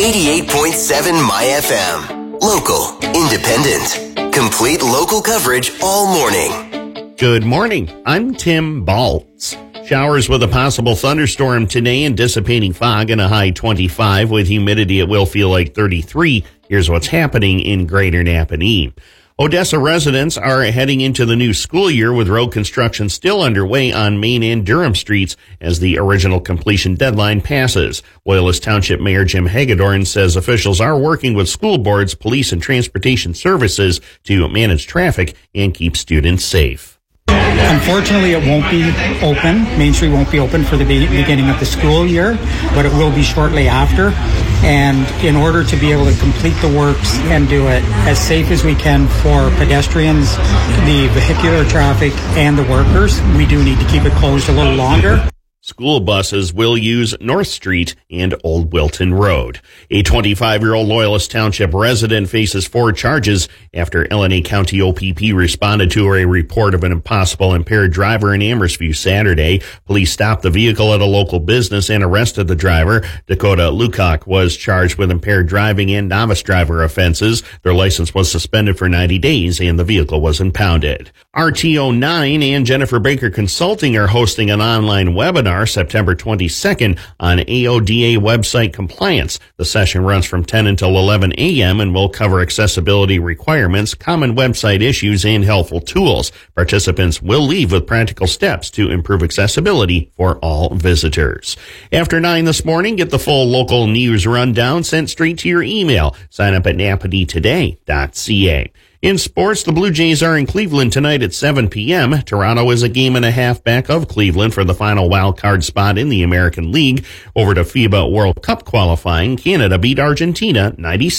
88.7 My FM. Local, independent, complete local coverage all morning. Good morning. I'm Tim Baltz. Showers with a possible thunderstorm today and dissipating fog and a high 25 with humidity it will feel like 33. Here's what's happening in Greater Napanee. Odessa residents are heading into the new school year with road construction still underway on Main and Durham streets as the original completion deadline passes. Loyalist Township Mayor Jim Hagedorn says officials are working with school boards, police, and transportation services to manage traffic and keep students safe. Unfortunately, it won't be open. Main Street won't be open for the beginning of the school year, but it will be shortly after. And in order to be able to complete the works and do it as safe as we can for pedestrians, the vehicular traffic, and the workers, we do need to keep it closed a little longer. School buses will use North Street and Old Wilton Road. A 25-year-old Loyalist Township resident faces 4 charges after LNA County OPP responded to a report of an impossible impaired driver in Amherstview Saturday. Police stopped the vehicle at a local business and arrested the driver. Dakota Lukoc was charged with impaired driving and novice driver offenses. Their license was suspended for 90 days and the vehicle was impounded. RTO9 and Jennifer Baker Consulting are hosting an online webinar September 22nd on AODA website compliance. The session runs from 10 until 11 a.m. and will cover accessibility requirements, common website issues, and helpful tools. Participants will leave with practical steps to improve accessibility for all visitors. After 9 this morning, get the full local news rundown sent straight to your email. Sign up at napaneetoday.ca. In sports, the Blue Jays are in Cleveland tonight at 7 p.m. Toronto is a game and a half back of Cleveland for the final wild card spot in the American League. Over to FIBA World Cup qualifying, Canada beat Argentina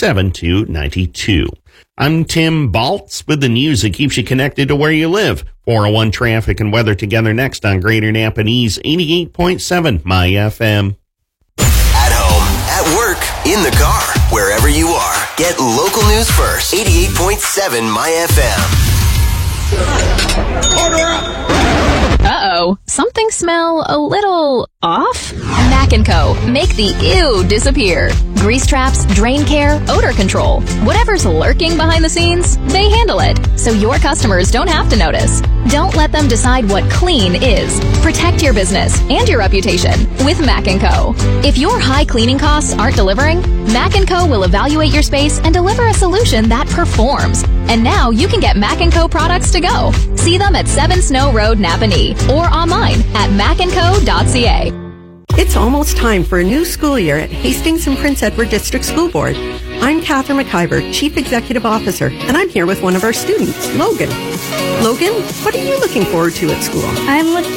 97-92. I'm Tim Baltz with the news that keeps you connected to where you live. 401 traffic and weather together next on Greater Napanee's 88.7 My FM. At home, at work, in the car, wherever you are. Get local news first. 88.7 My FM. Order up! Uh-oh. Something smell a little off? Mac & Co. Make the ew disappear. Grease traps, drain care, odor control. Whatever's lurking behind the scenes, they handle it. So your customers don't have to notice. Don't let them decide what clean is. Protect your business and your reputation with Mac & Co. If your high cleaning costs aren't delivering, Mac & Co. will evaluate your space and deliver a solution that performs. And now you can get Mac & Co. products to go. See them at 7 Snow Road, Napanee, or online at macandco.ca. It's almost time for a new school year at Hastings and Prince Edward District School Board. I'm Catherine McIver, Chief Executive Officer, and I'm here with one of our students, Logan. Logan, what are you looking forward to at school? I'm looking